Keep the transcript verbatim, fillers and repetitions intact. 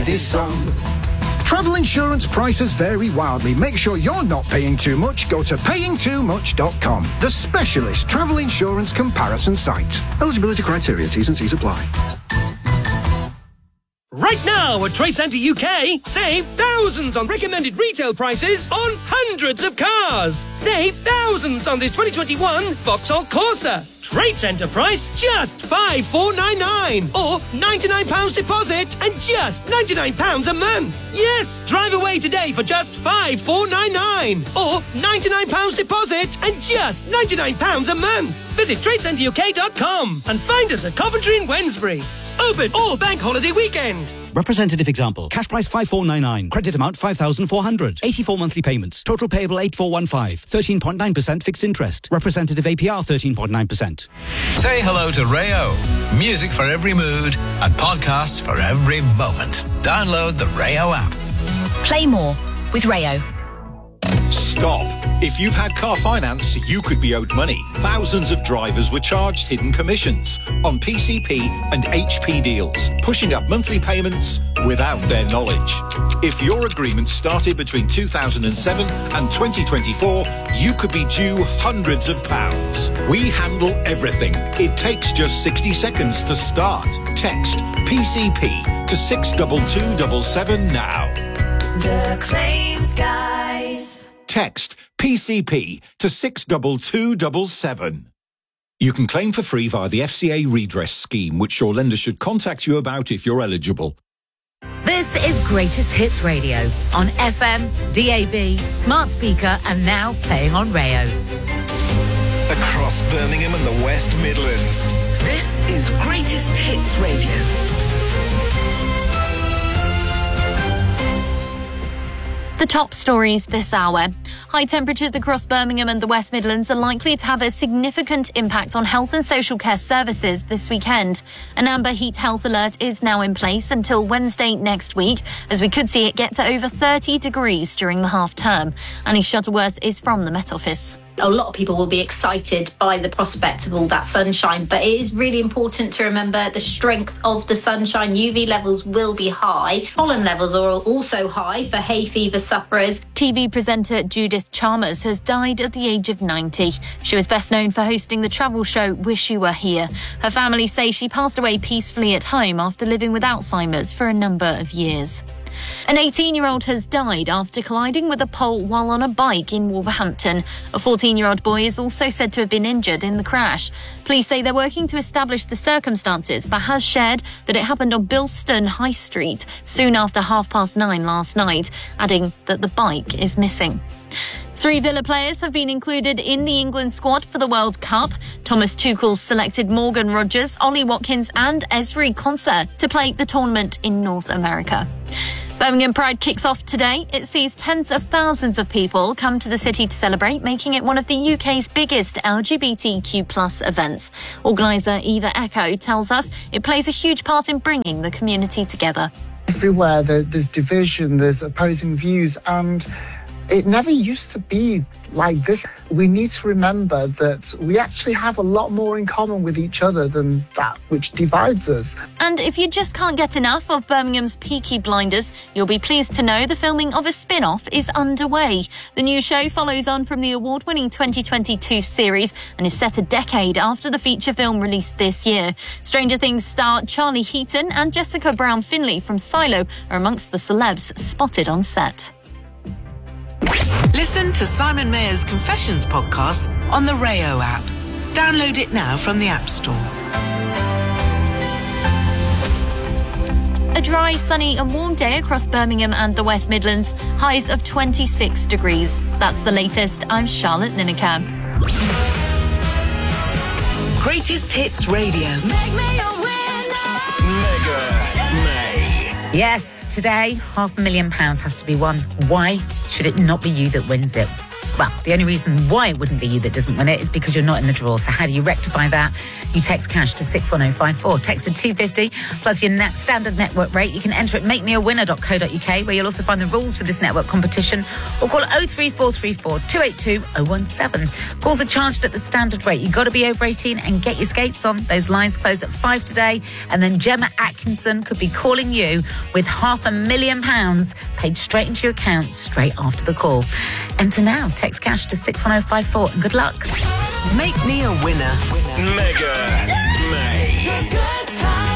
this song. Travel insurance prices vary wildly. Make sure you're not paying too much. Go to paying too much dot com, the specialist travel insurance comparison site. Eligibility criteria, T's and C's apply. Right now at Trade Centre U K, save thousands on recommended retail prices on hundreds of cars. Save thousands on this twenty twenty-one Vauxhall Corsa. Trade Centre price just five thousand four hundred ninety-nine pounds or ninety-nine pounds deposit and just ninety-nine pounds a month. Yes, drive away today for just five thousand four hundred ninety-nine pounds or ninety-nine pounds deposit and just ninety-nine pounds a month. Visit trade centre U K dot com and find us at Coventry and Wednesbury. Open all bank holiday weekend. Representative example. Cash price five thousand four hundred ninety-nine. Credit amount five thousand four hundred. eighty-four monthly payments. Total payable eight thousand four hundred fifteen. thirteen point nine percent fixed interest. Representative A P R thirteen point nine percent. Say hello to Rayo. Music for every mood and podcasts for every moment. Download the Rayo app. Play more with Rayo. Stop. If you've had car finance, you could be owed money. Thousands of drivers were charged hidden commissions on P C P and H P deals, pushing up monthly payments without their knowledge. If your agreement started between two thousand seven and twenty twenty-four, you could be due hundreds of pounds. We handle everything. It takes just sixty seconds to start. Text P C P to six two two seven seven now. The Claims Guys. Text P C P to six two two seven seven. You can claim for free via the F C A redress scheme, which your lender should contact you about if you're eligible. This is Greatest Hits Radio on F M, D A B, smart speaker, and now playing on Rayo. Across Birmingham and the West Midlands. This is Greatest Hits Radio. The top stories this hour. High temperatures across Birmingham and the West Midlands are likely to have a significant impact on health and social care services this weekend. An amber heat health alert is now in place until Wednesday next week, as we could see it get to over thirty degrees during the half term. Annie Shuttleworth is from the Met Office. A lot of people will be excited by the prospect of all that sunshine, but it is really important to remember the strength of the sunshine. U V levels will be high. Pollen levels are also high for hay fever sufferers. T V presenter Judith Chalmers has died at the age of ninety. She was best known for hosting the travel show Wish You Were Here. Her family say she passed away peacefully at home after living with Alzheimer's for a number of years. An eighteen-year-old has died after colliding with a pole while on a bike in Wolverhampton. A fourteen-year-old boy is also said to have been injured in the crash. Police say they're working to establish the circumstances, but has shared that it happened on Bilston High Street soon after half past nine last night, adding that the bike is missing. Three Villa players have been included in the England squad for the World Cup. Thomas Tuchel's selected Morgan Rogers, Ollie Watkins and Ezri Konsa to play the tournament in North America. Birmingham Pride kicks off today. It sees tens of thousands of people come to the city to celebrate, making it one of the U K's biggest L G B T Q plus events. Organiser Eva Echo tells us it plays a huge part in bringing the community together. Everywhere there's division, there's opposing views, and it never used to be like this. We need to remember that we actually have a lot more in common with each other than that which divides us. And if you just can't get enough of Birmingham's Peaky Blinders, you'll be pleased to know the filming of a spin-off is underway. The new show follows on from the award-winning twenty twenty-two series and is set a decade after the feature film released this year. Stranger Things star Charlie Heaton and Jessica Brown-Finley from Silo are amongst the celebs spotted on set. Listen to Simon Mayer's Confessions podcast on the Rayo app. Download it now from the App Store. A dry, sunny and warm day across Birmingham and the West Midlands. Highs of twenty-six degrees. That's the latest. I'm Charlotte Lineker. Greatest Hits Radio. Make me a winner. Mega May. Yes, today, half a million pounds has to be won. Why should it not be you that wins it? Well, the only reason why it wouldn't be you that doesn't win it is because you're not in the draw. So how do you rectify that? You text cash to six one oh five four. Text to two fifty plus your net standard network rate. You can enter at make me a winner dot co dot uk, where you'll also find the rules for this network competition, or call oh three four three four, two eight two, oh one seven. Calls are charged at the standard rate. You've got to be over eighteen and get your skates on. Those lines close at five today, and then Gemma Atkinson could be calling you with half a million pounds paid straight into your account straight after the call. Enter now. Text cash to six one oh five four and good luck. Make me a winner. Mega May. The good times.